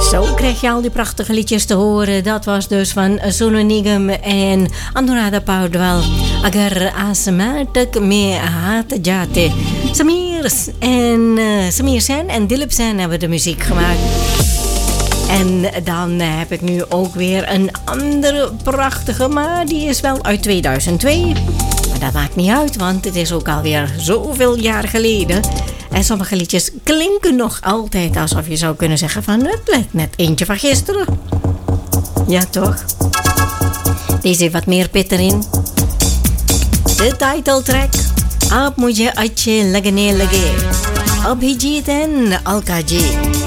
Zo kreeg je al die prachtige liedjes te horen. Dat was dus van Sonu Nigam en Anuradha Paudwal. Agar asmatak me haat jate. Samir Sen en Dilip Sen hebben de muziek gemaakt. En dan heb ik nu ook weer een andere prachtige, maar die is wel uit 2002. Maar dat maakt niet uit, want het is ook alweer zoveel jaar geleden. En sommige liedjes klinken nog altijd alsof je zou kunnen zeggen van het lijkt net eentje van gisteren. Ja toch? Deze heeft wat meer pit erin. De titeltrack. Aap mujhe achhe lagne lage. Abhijit en Alka Ji.